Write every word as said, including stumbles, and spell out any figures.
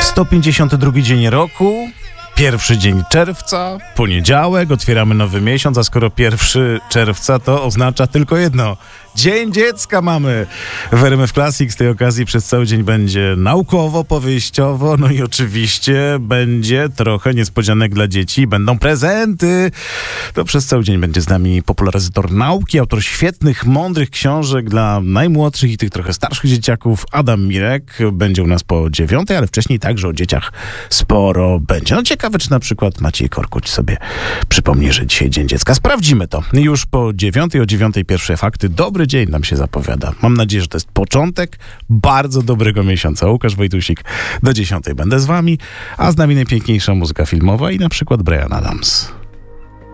sto pięćdziesiąty drugi dzień roku, pierwszy dzień czerwca, poniedziałek, otwieramy nowy miesiąc, a skoro pierwszy czerwca, to oznacza tylko jedno. Dzień Dziecka mamy w R M F Classic. Z tej okazji przez cały dzień będzie naukowo, powieściowo, no i oczywiście będzie trochę niespodzianek dla dzieci. Będą prezenty. To przez cały dzień będzie z nami popularyzator nauki, autor świetnych, mądrych książek dla najmłodszych i tych trochę starszych dzieciaków. Adam Mirek będzie u nas po dziewiątej, ale wcześniej także o dzieciach sporo będzie. No ciekawe, czy na przykład Maciej Korkuć sobie przypomni, że dzisiaj Dzień Dziecka. Sprawdzimy to. Już po dziewiątej, o dziewiątej pierwsze fakty. Dobry dzień nam się zapowiada. Mam nadzieję, że to jest początek bardzo dobrego miesiąca. Łukasz Wojtusik, do dziesiątej będę z wami, a z nami najpiękniejsza muzyka filmowa i na przykład Bryan Adams.